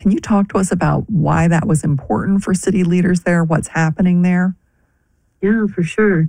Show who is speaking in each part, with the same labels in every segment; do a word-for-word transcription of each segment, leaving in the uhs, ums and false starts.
Speaker 1: Can you talk to us about why that was important for city leaders there, what's happening there?
Speaker 2: Yeah, for sure.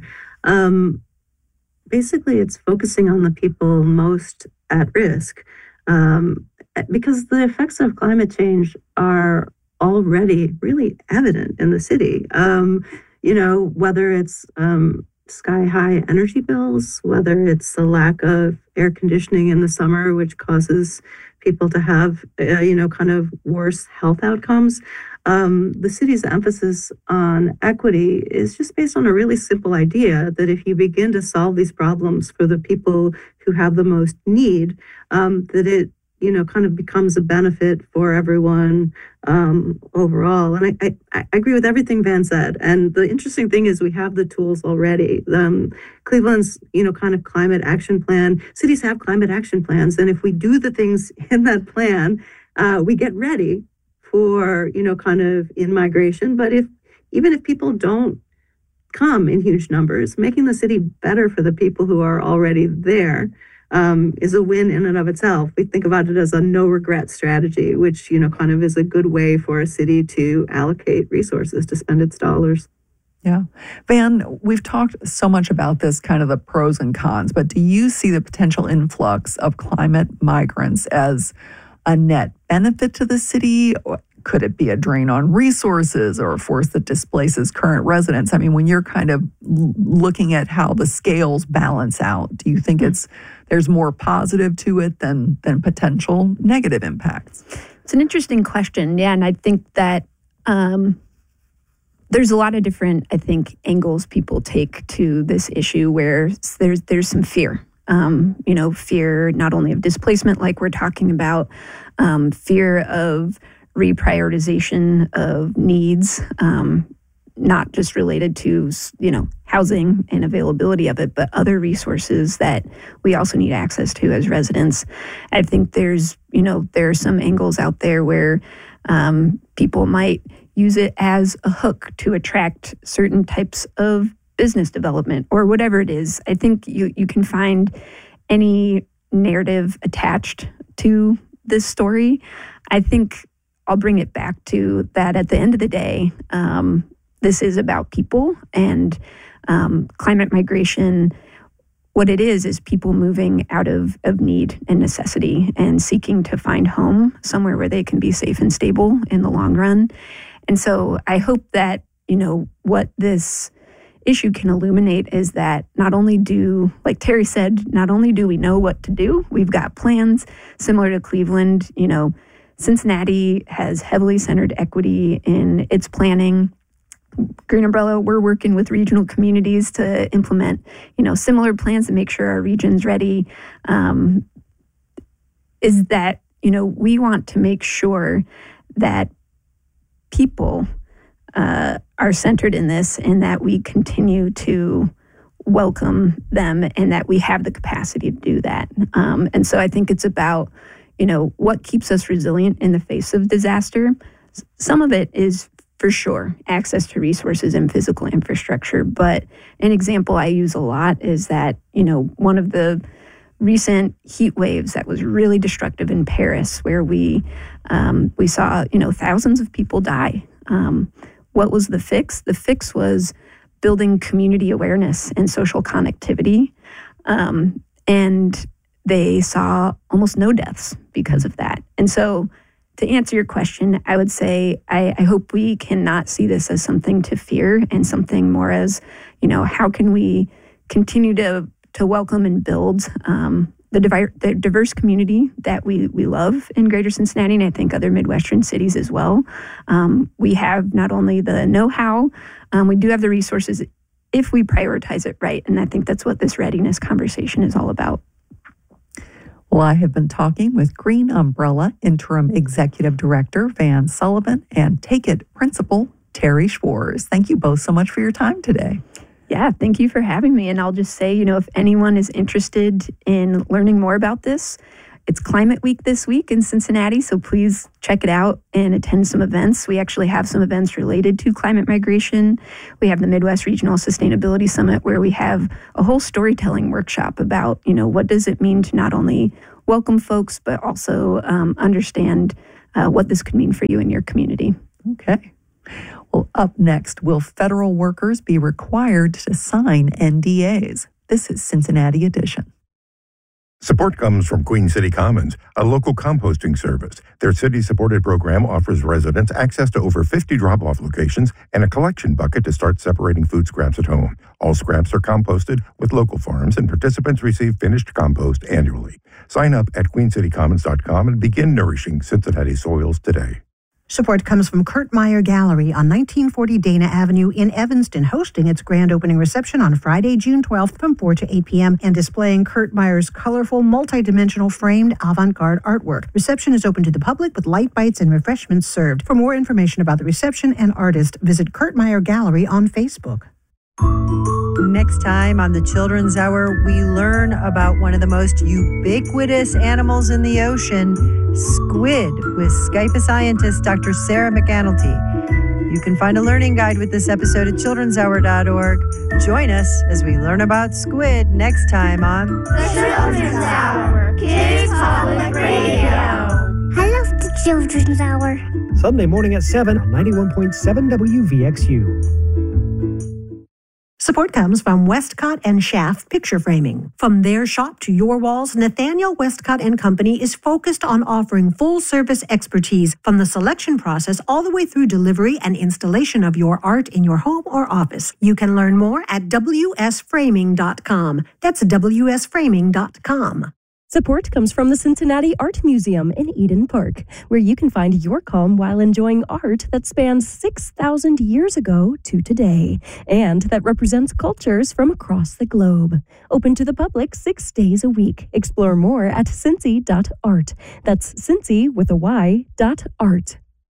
Speaker 2: Um, basically, it's focusing on the people most at risk um, because the effects of climate change are already really evident in the city. Um, you know, whether it's um, sky high energy bills, whether it's the lack of air conditioning in the summer, which causes people to have, uh, you know, kind of worse health outcomes. Um, the city's emphasis on equity is just based on a really simple idea that if you begin to solve these problems for the people who have the most need, um, that it, you know, kind of becomes a benefit for everyone um, overall. And I, I, I agree with everything Van said. And the interesting thing is we have the tools already. Um, Cleveland's, you know, kind of climate action plan, cities have climate action plans. And if we do the things in that plan, uh, we get ready for, you know, kind of in migration. But if even if people don't come in huge numbers, making the city better for the people who are already there um, is a win in and of itself. We think about it as a no regret strategy, which, you know, kind of is a good way for a city to allocate resources to spend its dollars.
Speaker 1: Yeah. Van, we've talked so much about this, kind of the pros and cons, but do you see the potential influx of climate migrants as a net benefit to the city? Or could it be a drain on resources or a force that displaces current residents? I mean, when you're kind of looking at how the scales balance out, do you think it's there's more positive to it than than potential negative impacts?
Speaker 3: It's an interesting question. Yeah, and I think that um, there's a lot of different, I think, angles people take to this issue where there's there's some fear. Um, you know, fear not only of displacement, like we're talking about, um, fear of reprioritization of needs, um, not just related to, you know, housing and availability of it, but other resources that we also need access to as residents. I think there's, you know, there are some angles out there where um, people might use it as a hook to attract certain types of business development or whatever it is. I think you, you can find any narrative attached to this story. I think I'll bring it back to that at the end of the day, um, this is about people and um, climate migration. What it is is people moving out of, of need and necessity and seeking to find home somewhere where they can be safe and stable in the long run. And so I hope that, you know, what this issue can illuminate is that not only do, like Terry said, not only do we know what to do, we've got plans similar to Cleveland. You know, Cincinnati has heavily centered equity in its planning. Green Umbrella, we're working with regional communities to implement, you know, similar plans to make sure our region's ready. Um, is that, you know, we want to make sure that people uh, are centered in this and that we continue to welcome them and that we have the capacity to do that. Um, and so I think it's about, you know, what keeps us resilient in the face of disaster. Some of it is for sure access to resources and physical infrastructure. But an example I use a lot is that, you know, one of the recent heat waves that was really destructive in Paris, where we um, we saw, you know, thousands of people die. Um, what was the fix? The fix was building community awareness and social connectivity. Um, and they saw almost no deaths because of that. And so to answer your question, I would say I, I hope we cannot see this as something to fear and something more as, you know, how can we continue to to welcome and build um, the, divi- the diverse community that we, we love in Greater Cincinnati, and I think other Midwestern cities as well. Um, we have not only the know-how, um, we do have the resources if we prioritize it right, and I think that's what this readiness conversation is all about.
Speaker 1: Well, I have been talking with Green Umbrella Interim Executive Director Van Sullivan and Take It Principal Terry Schwarz. Thank you both so much for your time today.
Speaker 3: Yeah, thank you for having me. And I'll just say, you know, if anyone is interested in learning more about this, it's Climate Week this week in Cincinnati, so please check it out and attend some events. We actually have some events related to climate migration. We have the Midwest Regional Sustainability Summit, where we have a whole storytelling workshop about, you know, what does it mean to not only welcome folks, but also um, understand uh, what this could mean for you and your community.
Speaker 1: Okay. Well, up next, will federal workers be required to sign N D As? This is Cincinnati Edition.
Speaker 4: Support comes from Queen City Commons, a local composting service. Their city-supported program offers residents access to over fifty drop-off locations and a collection bucket to start separating food scraps at home. All scraps are composted with local farms, and participants receive finished compost annually. Sign up at queen city commons dot com and begin nourishing Cincinnati soils today.
Speaker 5: Support comes from Kurt Meyer Gallery on nineteen forty Dana Avenue in Evanston, hosting its grand opening reception on Friday, June twelfth from four to eight p.m. and displaying Kurt Meyer's colorful, multidimensional framed avant-garde artwork. Reception is open to the public with light bites and refreshments served. For more information about the reception and artist, visit Kurt Meyer Gallery on Facebook.
Speaker 6: Next time on the Children's Hour, we learn about one of the most ubiquitous animals in the ocean, squid, with Skype scientist Doctor Sarah McAnulty. You can find a learning guide with this episode at children's hour dot org. Join us as we learn about squid next time on
Speaker 7: The Children's Hour, Kids Public Radio.
Speaker 8: I love the Children's Hour.
Speaker 9: Sunday morning at seven on ninety-one point seven W V X U.
Speaker 5: Support comes from Westcott and Schaff Picture Framing. From their shop to your walls, Nathaniel Westcott and Company is focused on offering full-service expertise from the selection process all the way through delivery and installation of your art in your home or office. You can learn more at w s framing dot com. That's w s framing dot com.
Speaker 10: Support comes from the Cincinnati Art Museum in Eden Park, where you can find your calm while enjoying art that spans six thousand years ago to today, and that represents cultures from across the globe. Open to the public six days a week. Explore more at cincy dot art. That's Cincy with a Y dot art.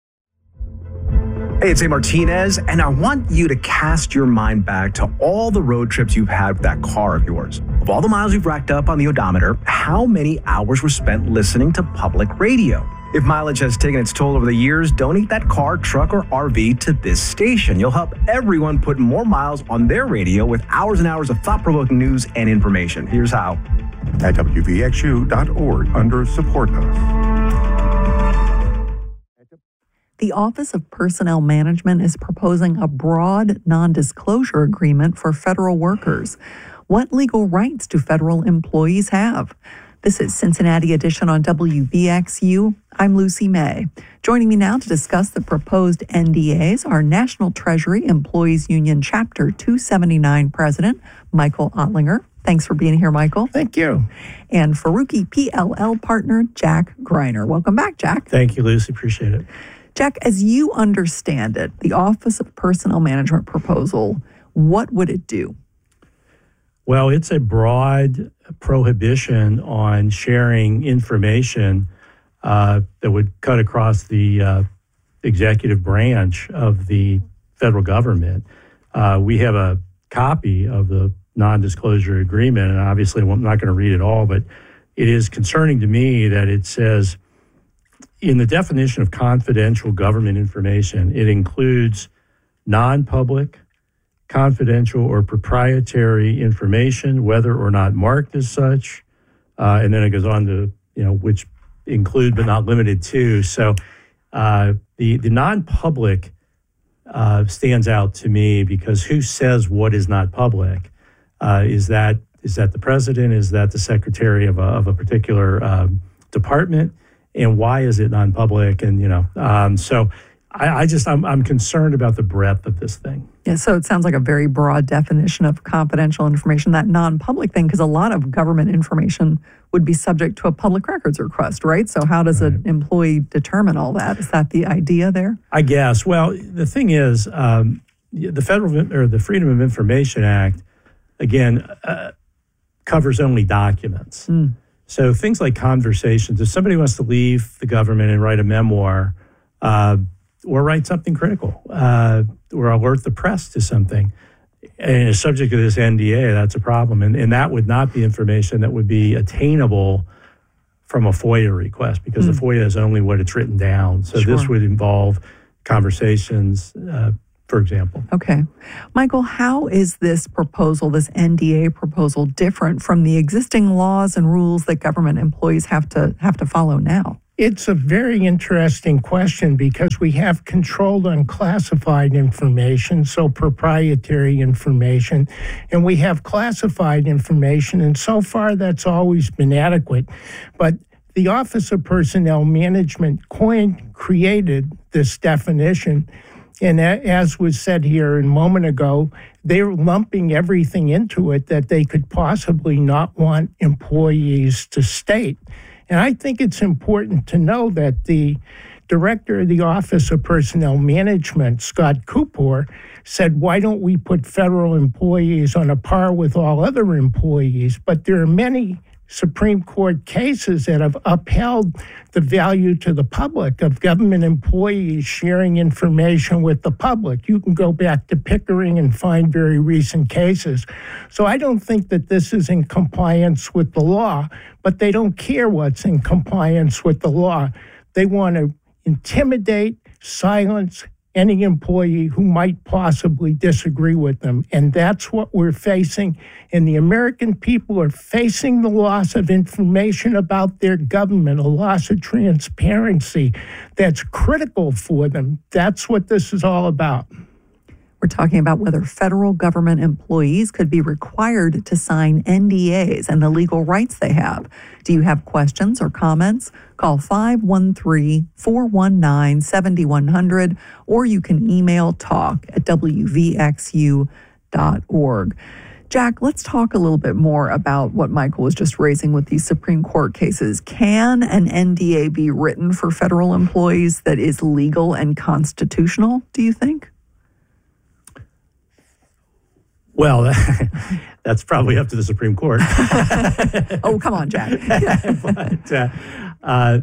Speaker 11: Hey, it's A. Martinez, and I want you to cast your mind back to all the road trips you've had with that car of yours. Of all the miles you've racked up on the odometer, how many hours were spent listening to public radio? If mileage has taken its toll over the years, donate that car, truck, or R V to this station. You'll help everyone put more miles on their radio with hours and hours of thought-provoking news and information. Here's how.
Speaker 4: At w v x u dot org under Support Us.
Speaker 1: The Office of Personnel Management is proposing a broad non-disclosure agreement for federal workers. What legal rights do federal employees have? This is Cincinnati Edition on W V X U. I'm Lucy May. Joining me now to discuss the proposed N D As are National Treasury Employees Union Chapter two seventy-nine President Michael Ottlinger. Thanks for being here, Michael.
Speaker 12: Thank you.
Speaker 1: And Faruqi P L L partner Jack Greiner. Welcome back, Jack.
Speaker 12: Thank you, Lucy. Appreciate it.
Speaker 1: Jack, as you understand it, the Office of Personnel Management proposal, what would it do?
Speaker 12: Well, it's a broad prohibition on sharing information uh, that would cut across the uh, executive branch of the federal government. Uh, we have a copy of the non-disclosure agreement, and obviously I'm not going to read it all, but it is concerning to me that it says, in the definition of confidential government information, it includes non-public, confidential, or proprietary information, whether or not marked as such. Uh, and then it goes on to, you know, which include but not limited to. So uh, the, the non-public uh, stands out to me because who says what is not public? Uh, is that is that the president? Is that the secretary of a, of a particular um, department? And why is it non-public? And, you know, um, so I, I just, I'm, I'm concerned about the breadth of this thing.
Speaker 1: Yeah, so it sounds like a very broad definition of confidential information, that non-public thing, because a lot of government information would be subject to a public records request, right? So how does right. an employee determine all that? Is that the idea there?
Speaker 12: I guess. Well, the thing is, um, the Federal or the Freedom of Information Act, again, uh, covers only documents. Mm. So things like conversations, if somebody wants to leave the government and write a memoir uh, or write something critical uh, or alert the press to something and is subject to this N D A, that's a problem. And, and that would not be information that would be attainable from a FOIA request because mm. the FOIA is only what it's written down. So sure. this would involve conversations, uh, for example.
Speaker 1: Okay. Michael, how is this proposal, this N D A proposal, different from the existing laws and rules that government employees have to have to follow now?
Speaker 13: It's a very interesting question because we have controlled unclassified information, so proprietary information, and we have classified information, and so far that's always been adequate. But the Office of Personnel Management coined, created this definition, and as was said here a moment ago, they're lumping everything into it that they could possibly not want employees to state. And I think it's important to know that the director of the Office of Personnel Management, Scott Cooper, said, why don't we put federal employees on a par with all other employees? But there are many Supreme Court cases that have upheld the value to the public of government employees sharing information with the public. You can go back to Pickering and find very recent cases. So I don't think that this is in compliance with the law, but they don't care what's in compliance with the law. They want to intimidate, silence any employee who might possibly disagree with them. And that's what we're facing. And the American people are facing the loss of information about their government, a loss of transparency that's critical for them. That's what this is all about.
Speaker 1: We're talking about whether federal government employees could be required to sign N D As and the legal rights they have. Do you have questions or comments? Call five one three, four one nine, seven one zero zero or you can email talk at w v x u dot org. Jack, let's talk a little bit more about what Michael was just raising with these Supreme Court cases. Can an N D A be written for federal employees that is legal and constitutional, do you think?
Speaker 12: Well, that's probably up to the Supreme Court.
Speaker 1: Oh, come on, Jack.
Speaker 12: but, uh, uh,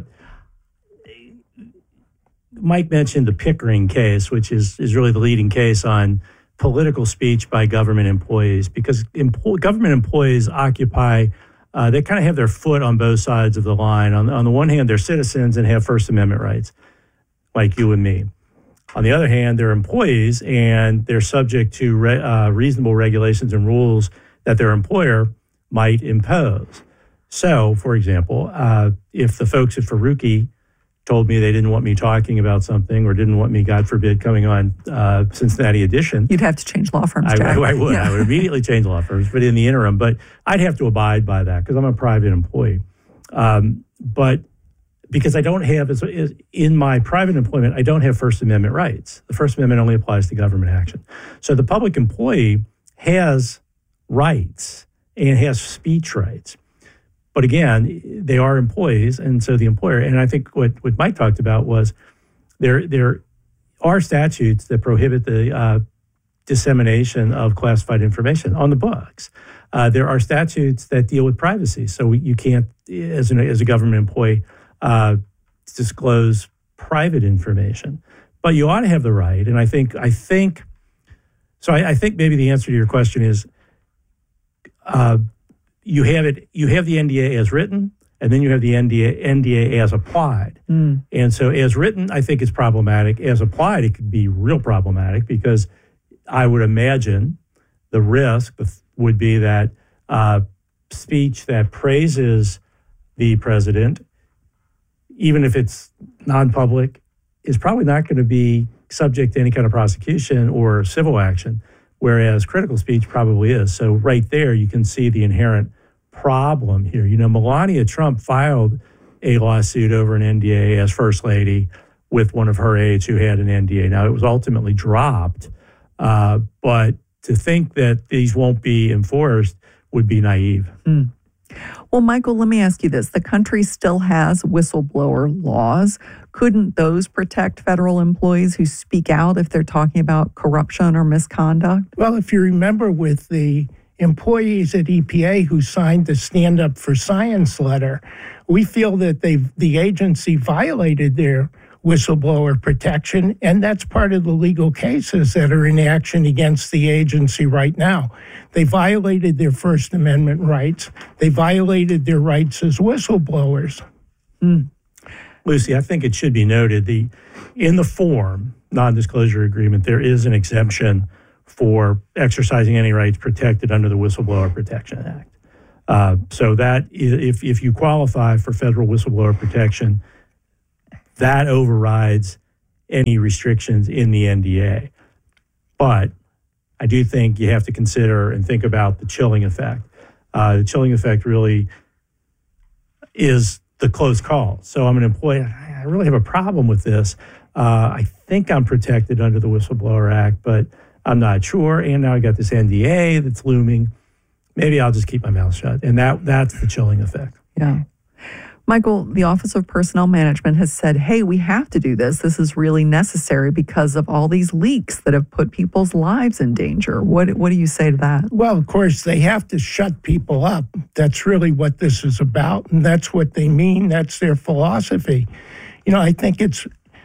Speaker 12: Mike mentioned the Pickering case, which is, is really the leading case on political speech by government employees, because empo- government employees occupy, uh, they kind of have their foot on both sides of the line. On, on the one hand, they're citizens and have First Amendment rights, like you and me. On the other hand, they're employees and they're subject to re, uh, reasonable regulations and rules that their employer might impose. So, for example, uh, if the folks at Faruqi told me they didn't want me talking about something or didn't want me, God forbid, coming on uh, Cincinnati Edition.
Speaker 1: You'd have to change law firms, Jack.
Speaker 12: I, I would.
Speaker 1: Yeah.
Speaker 12: I would immediately change law firms, but in the interim, but I'd have to abide by that because I'm a private employee. Um, but because I don't have, in my private employment, I don't have First Amendment rights. The First Amendment only applies to government action. So the public employee has rights and has speech rights. But again, they are employees, and so the employer, and I think what, what Mike talked about was there, there are statutes that prohibit the uh, dissemination of classified information on the books. Uh, there are statutes that deal with privacy, so you can't, as, an, as a government employee, Uh, disclose private information, but you ought to have the right. And I think, I think, so I, I think maybe the answer to your question is, uh, you have it, you have the N D A as written, and then you have the N D A, N D A as applied. Mm. And so as written, I think it's problematic. As applied, it could be real problematic because I would imagine the risk would be that uh, speech that praises the president, even if it's non-public, is probably not going to be subject to any kind of prosecution or civil action, whereas critical speech probably is. So right there, you can see the inherent problem here. You know, Melania Trump filed a lawsuit over an N D A as First Lady with one of her aides who had an N D A. Now, it was ultimately dropped, uh, but to think that these won't be enforced would be naive.
Speaker 1: Mm. Well, Michael, let me ask you this. The country still has whistleblower laws. Couldn't those protect federal employees who speak out if they're talking about corruption or misconduct?
Speaker 13: Well, if you remember with the employees at E P A who signed the Stand Up for Science letter, we feel that they the agency violated their whistleblower protection, and that's part of the legal cases that are in action against the agency right now. They violated their First Amendment rights. They violated their rights as whistleblowers.
Speaker 12: Mm. Lucy, I think it should be noted, the in the form, non-disclosure agreement, there is an exemption for exercising any rights protected under the Whistleblower Protection Act. Uh, so that if, if you qualify for federal whistleblower protection, that overrides any restrictions in the N D A. But I do think you have to consider and think about the chilling effect. Uh, the chilling effect really is the close call. So I'm an employee. I really have a problem with this. Uh, I think I'm protected under the Whistleblower Act, but I'm not sure. And now I got this N D A that's looming. Maybe I'll just keep my mouth shut. And that that's the chilling effect.
Speaker 1: Yeah. Michael, the Office of Personnel Management has said, hey, we have to do this. This is really necessary because of all these leaks that have put people's lives in danger. What, what do you say to that?
Speaker 13: Well, of course, they have to shut people up. That's really what this is about, and that's what they mean. That's their philosophy. You know, I think it's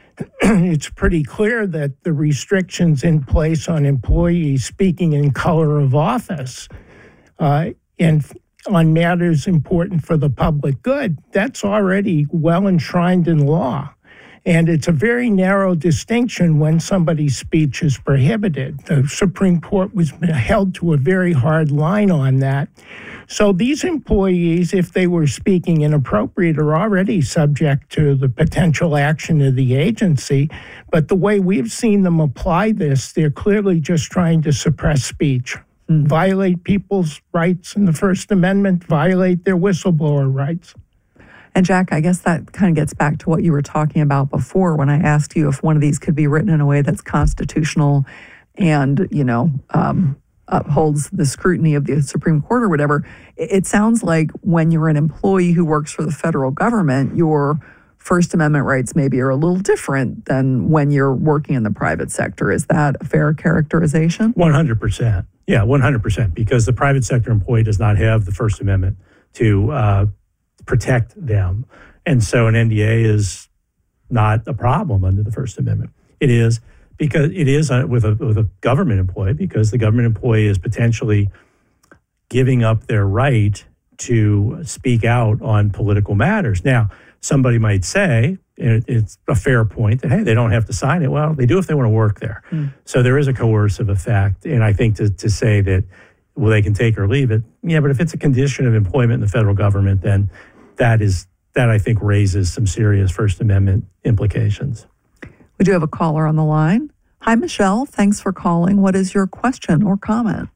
Speaker 13: it's pretty clear that the restrictions in place on employees speaking in color of office uh, and on matters important for the public good, that's already well enshrined in law. And it's a very narrow distinction when somebody's speech is prohibited. The Supreme Court was held to a very hard line on that. So these employees, if they were speaking inappropriate, are already subject to the potential action of the agency. But the way we've seen them apply this, they're clearly just trying to suppress speech. Mm. Violate people's rights in the First Amendment, violate their whistleblower rights.
Speaker 1: And Jack, I guess that kind of gets back to what you were talking about before when I asked you if one of these could be written in a way that's constitutional and, you know, um, upholds the scrutiny of the Supreme Court or whatever. It sounds like when you're an employee who works for the federal government, your First Amendment rights maybe are a little different than when you're working in the private sector. Is that a fair characterization?
Speaker 12: one hundred percent. Yeah, one hundred percent, because the private sector employee does not have the First Amendment to uh, protect them. And so an N D A is not a problem under the First Amendment. It is because it is uh, with a with a government employee, because the government employee is potentially giving up their right to speak out on political matters. Now, somebody might say, and it's a fair point, that, hey, they don't have to sign it. Well, they do if they want to work there. Mm. So there is a coercive effect. And I think to, to say that, well, they can take or leave it. Yeah, but if it's a condition of employment in the federal government, then that is that I think raises some serious First Amendment implications.
Speaker 1: We do have a caller on the line. Hi, Michelle. Thanks for calling. What is your question or comment?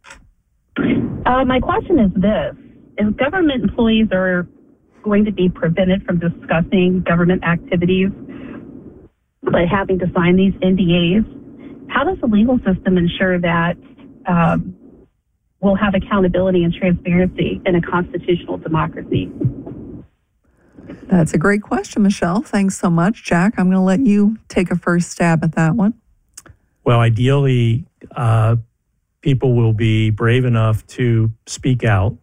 Speaker 14: Uh, my question is this. If government employees are going to be prevented from discussing government activities by having to sign these N D As, how does the legal system ensure that um, we'll have accountability and transparency in a constitutional democracy?
Speaker 1: That's a great question, Michelle. Thanks so much. Jack, I'm going to let you take a first stab at that one.
Speaker 12: Well, ideally, uh, people will be brave enough to speak out,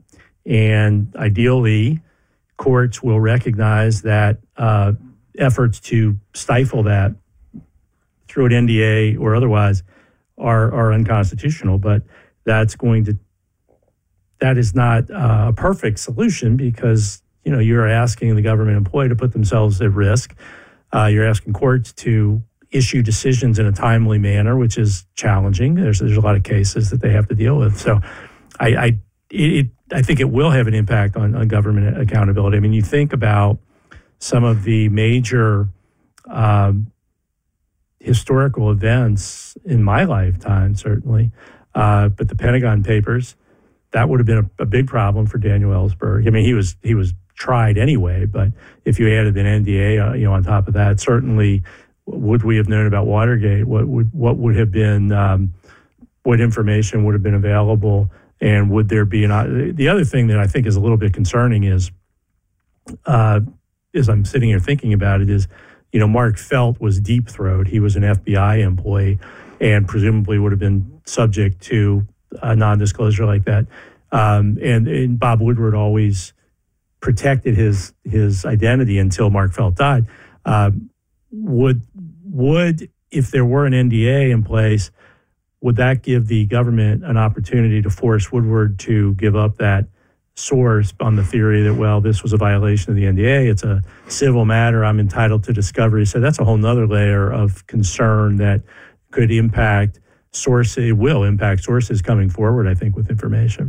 Speaker 12: and ideally, courts will recognize that uh, efforts to stifle that through an N D A or otherwise are, are unconstitutional. But that's going to, that is not uh, a perfect solution, because, you know, you're asking the government employee to put themselves at risk. Uh, you're asking courts to issue decisions in a timely manner, which is challenging. There's, there's a lot of cases that they have to deal with. So I, I it, it I think it will have an impact on, on government accountability. I mean, you think about some of the major um, historical events in my lifetime, certainly, uh, but the Pentagon Papers, that would have been a, a big problem for Daniel Ellsberg. I mean, he was he was tried anyway, but if you added an N D A, uh, you know, on top of that, certainly, would we have known about Watergate? What would what would have been um, what information would have been available? And would there be an... The other thing that I think is a little bit concerning is, uh, as I'm sitting here thinking about it, is, you know, Mark Felt was deep-throat. He was an F B I employee and presumably would have been subject to a non-disclosure like that. Um, and, and Bob Woodward always protected his his identity until Mark Felt died. Uh, would would, if there were an N D A in place, would that give the government an opportunity to force Woodward to give up that source on the theory that, well, this was a violation of the N D A, it's a civil matter, I'm entitled to discovery? So that's a whole nother layer of concern that could impact sources, it will impact sources coming forward, I think, with information.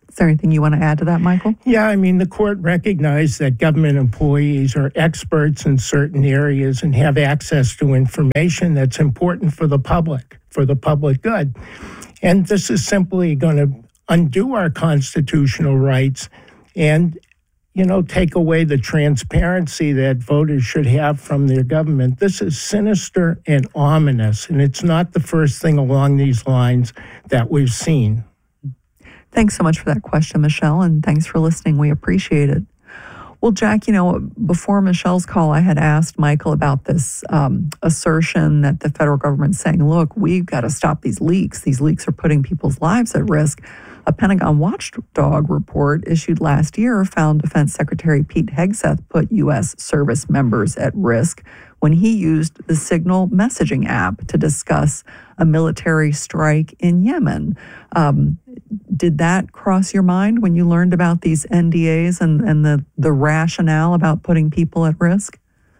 Speaker 1: Is there anything you want to add to that, Michael?
Speaker 13: Yeah, I mean, the court recognized that government employees are experts in certain areas and have access to information that's important for the public, for the public good. And this is simply going to undo our constitutional rights and, you know, take away the transparency that voters should have from their government. This is sinister and ominous, and it's not the first thing along these lines that we've seen.
Speaker 1: Thanks so much for that question, Michelle, and thanks for listening. We appreciate it. Well, Jack, you know, before Michelle's call, I had asked Michael about this um, assertion that the federal government's saying, look, we've got to stop these leaks. These leaks are putting people's lives at risk. A Pentagon watchdog report issued last year found Defense Secretary Pete Hegseth put U S service members at risk when he used the Signal messaging app to discuss a military strike in Yemen. Um, did that cross your mind when you learned about these N D As and, and the, the rationale about putting people at risk?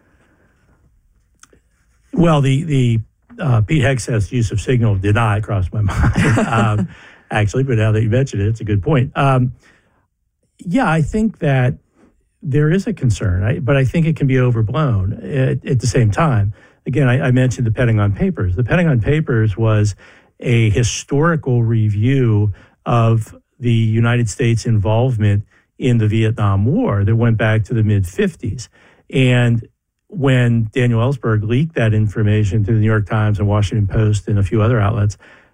Speaker 12: Well, the, the uh, Pete Hegseth's use of Signal did not cross my mind. um, Actually, but now that you mentioned it, it's a good point. Um, yeah, I think that there is a concern, I, but I think it can be overblown at, at the same time. Again, I, I mentioned the Pentagon Papers. The Pentagon Papers was a historical review of the United States involvement in the Vietnam War that went back to the mid fifties. And when Daniel Ellsberg leaked that information to the New York Times and Washington Post and a few other outlets,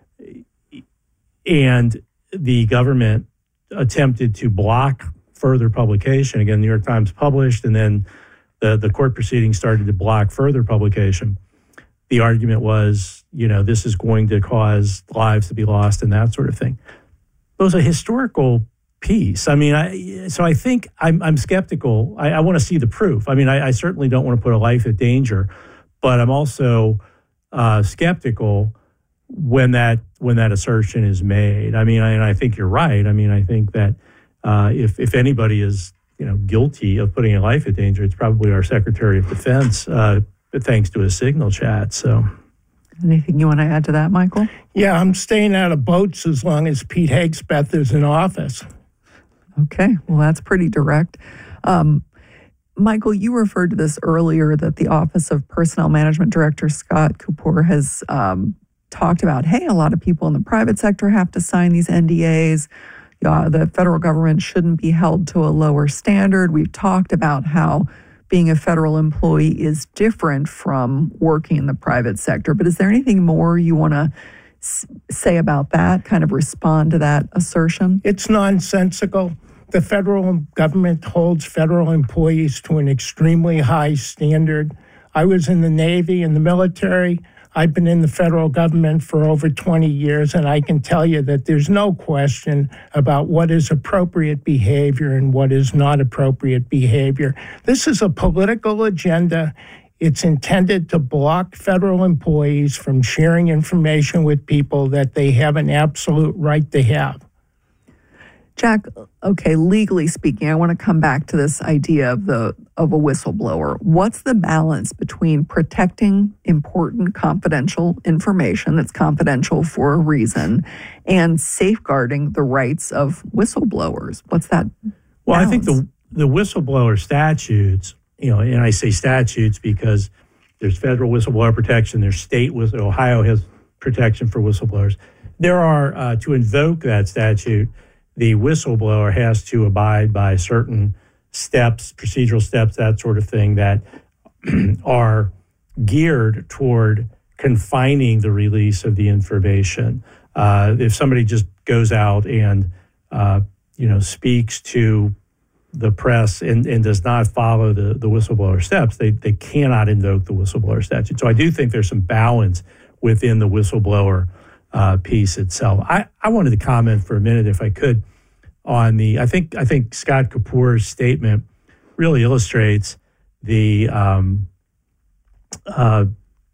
Speaker 12: and the government attempted to block further publication. Again, the New York Times published, and then the, the court proceedings started to block further publication. The argument was, you know, this is going to cause lives to be lost and that sort of thing. It was a historical piece. I mean, I, so I think I'm, I'm skeptical. I, I want to see the proof. I mean, I, I certainly don't want to put a life at danger, but I'm also uh, skeptical when that when that assertion is made. I mean, I, and I think you're right. I mean, I think that uh, if if anybody is, you know, guilty of putting a life at danger, it's probably our Secretary of Defense, uh, thanks to his Signal chat. So,
Speaker 1: anything you want to add to that, Michael?
Speaker 13: Yeah, I'm staying out of boats as long as Pete Hegseth is in office.
Speaker 1: Okay, well, that's pretty direct. Um, Michael, you referred to this earlier, that the Office of Personnel Management Director Scott Kapoor has um, talked about, hey, a lot of people in the private sector have to sign these N D As. Uh, the federal government shouldn't be held to a lower standard. We've talked about how being a federal employee is different from working in the private sector. But is there anything more you want to s- say about that, kind of respond to that assertion?
Speaker 13: It's nonsensical. The federal government holds federal employees to an extremely high standard. I was in the Navy and the military. I've been in the federal government for over twenty years, and I can tell you that there's no question about what is appropriate behavior and what is not appropriate behavior. This is a political agenda. It's intended to block federal employees from sharing information with people that they have an absolute right to have.
Speaker 1: Jack, okay, legally speaking, I want to come back to this idea of the of a whistleblower. What's the balance between protecting important confidential information that's confidential for a reason and safeguarding the rights of whistleblowers? What's that
Speaker 12: Well,
Speaker 1: balance?
Speaker 12: I think the the whistleblower statutes, you know, and I say statutes because there's federal whistleblower protection, there's state whistle. Ohio has protection for whistleblowers. There are, uh, to invoke that statute, the whistleblower has to abide by certain steps, procedural steps, that sort of thing, that are geared toward confining the release of the information. Uh, if somebody just goes out and, uh, you know, speaks to the press and, and does not follow the, the whistleblower steps, they, they cannot invoke the whistleblower statute. So I do think there's some balance within the whistleblower uh, piece itself. I, I wanted to comment for a minute, if I could, on the, I think I think Scott Kapoor's statement really illustrates the um, uh,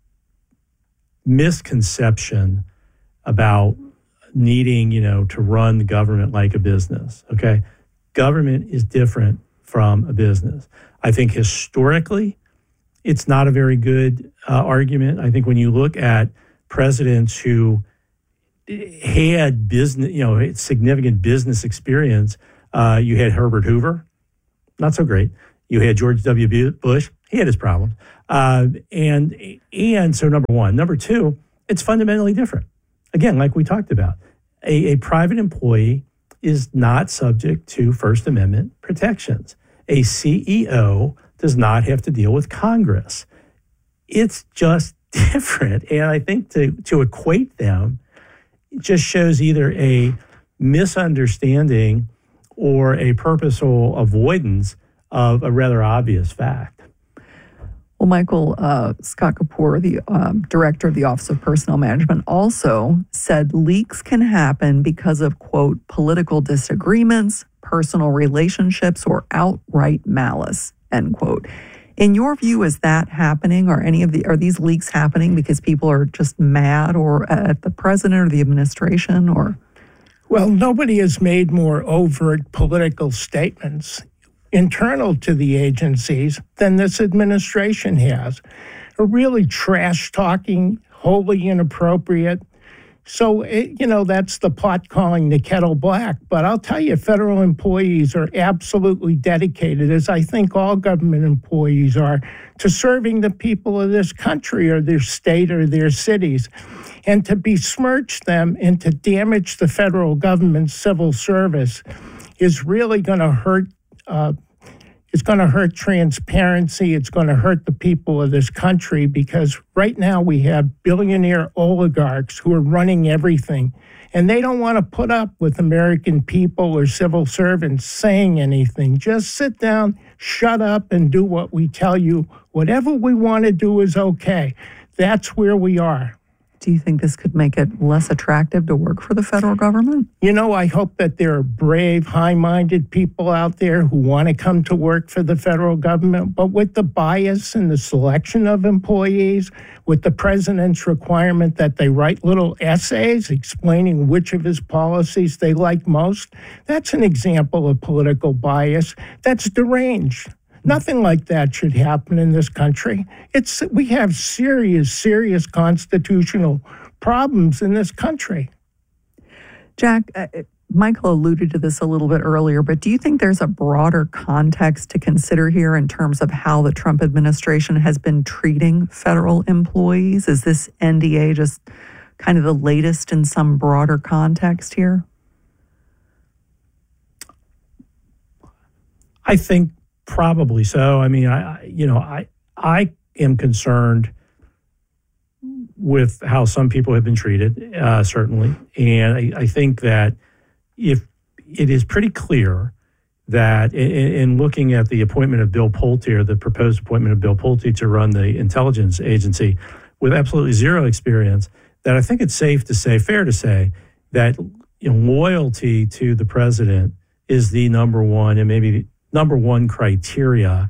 Speaker 12: misconception about needing, you know, to run the government like a business, okay? Government is different from a business. I think historically, it's not a very good uh, argument. I think when you look at presidents who had business, you know, significant business experience. Uh, you had Herbert Hoover, not so great. You had George W. Bush. He had his problems. Uh, and and so number one. Number two, it's fundamentally different. Again, like we talked about, a, a private employee is not subject to First Amendment protections. A C E O does not have to deal with Congress. It's just different. And I think to, to equate them just shows either a misunderstanding or a purposeful avoidance of a rather obvious fact.
Speaker 1: Well, Michael, uh, Scott Kapoor, the um, director of the Office of Personnel Management, also said leaks can happen because of, quote, political disagreements, personal relationships, or outright malice, end quote. In your view, is that happening? Or any of the are these leaks happening because people are just mad or at the president or the administration? Or
Speaker 13: well, nobody has made more overt political statements internal to the agencies than this administration has. A really trash-talking, wholly inappropriate. So, it, you know, that's the pot calling the kettle black. But I'll tell you, federal employees are absolutely dedicated, as I think all government employees are, to serving the people of this country or their state or their cities. And to besmirch them and to damage the federal government's civil service is really going to hurt Uh, it's going to hurt transparency. It's going to hurt the people of this country because right now we have billionaire oligarchs who are running everything, and they don't want to put up with American people or civil servants saying anything. Just sit down, shut up, and do what we tell you. Whatever we want to do is okay. That's where we are.
Speaker 1: do you think this could make it less attractive to work for the federal government?
Speaker 13: You know, I hope that there are brave, high-minded people out there who want to come to work for the federal government, but with the bias in the selection of employees, with the president's requirement that they write little essays explaining which of his policies they like most, that's an example of political bias. That's deranged. Nothing like that should happen in this country. It's we have serious, serious constitutional problems in this country.
Speaker 1: Jack, uh, Michael alluded to this a little bit earlier, but do you think there's a broader context to consider here in terms of how the Trump administration has been treating federal employees? Is this N D A just kind of the latest in some broader context here?
Speaker 12: I think probably so. I mean, I, you know, I, I am concerned with how some people have been treated, uh, certainly. And I, I think that if it is pretty clear that in, in looking at the appointment of Bill Pulte, or the proposed appointment of Bill Pulte to run the intelligence agency with absolutely zero experience, that I think it's safe to say, fair to say, that you know, loyalty to the president is the number one and maybe number one criteria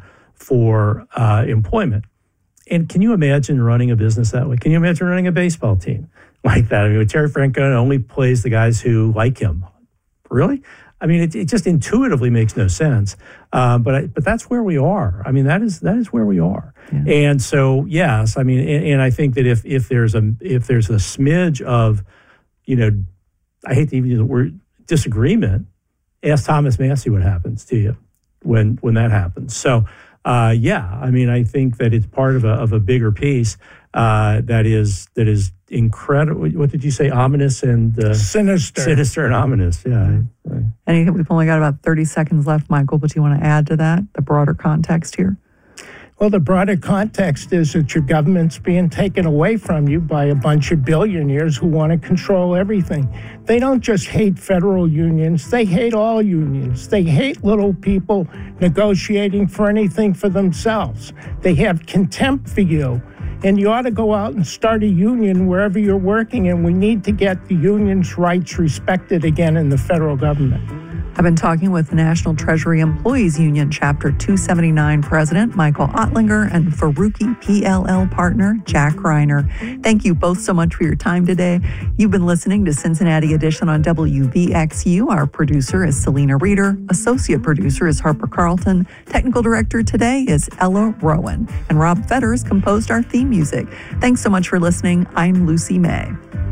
Speaker 12: for uh, employment. And can you imagine running a business that way? Can you imagine running a baseball team like that? I mean, Terry Francona only plays the guys who like him. Really? I mean, it, it just intuitively makes no sense. Uh, but I, but that's where we are. I mean, that is that is where we are. Yeah. And so, yes, I mean, and, and I think that if if there's a if there's a smidge of, you know, I hate to even use the word disagreement, ask Thomas Massie what happens to you when when that happens. So, uh, yeah, I mean, I think that it's part of a of a bigger piece uh, that is that is incredible. What did you say? Ominous and uh,
Speaker 13: sinister,
Speaker 12: sinister and ominous. Yeah. I, I,
Speaker 1: Anything? We've only got about thirty seconds left, Michael. But do you want to add to that the broader context here?
Speaker 13: Well, the broader context is that your government's being taken away from you by a bunch of billionaires who want to control everything. They don't just hate federal unions, they hate all unions. They hate little people negotiating for anything for themselves. They have contempt for you. And you ought to go out and start a union wherever you're working, and we need to get the union's rights respected again in the federal government.
Speaker 1: I've been talking with the National Treasury Employees Union Chapter two seventy-nine President Michael Ottlinger and Faruqi P L L partner Jack Reiner. Thank you both so much for your time today. You've been listening to Cincinnati Edition on W V X U. Our producer is Selena Reeder. Associate producer is Harper Carlton. Technical director today is Ella Rowan. And Rob Fetters composed our theme music. Thanks so much for listening. I'm Lucy May.